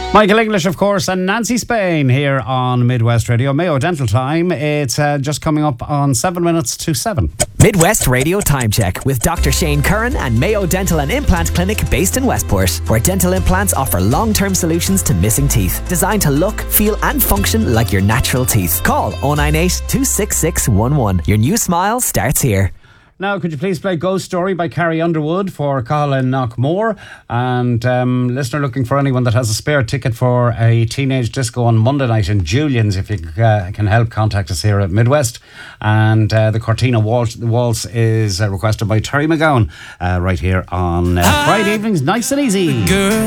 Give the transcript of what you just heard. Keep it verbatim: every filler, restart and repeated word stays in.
Michael English, of course, and Nancy Spain here on Midwest Radio. Mayo Dental Time. It's uh, just coming up on seven minutes to seven. Midwest Radio Time Check with Doctor Shane Curran and Mayo Dental and Implant Clinic based in Westport, where dental implants offer long-term solutions to missing teeth, designed to look, feel and function like your natural teeth. Call oh nine eight, two six six, one one. Your new smile starts here. Now, could you please play Ghost Story by Carrie Underwood for Colin Knockmore? And um, listener looking for anyone that has a spare ticket for a teenage disco on Monday night in Julian's. If you uh, can help, contact us here at Midwest. And uh, the Cortina Waltz, waltz is uh, requested by Terry McGowan uh, right here on uh, Friday evenings. Nice and easy. Girl.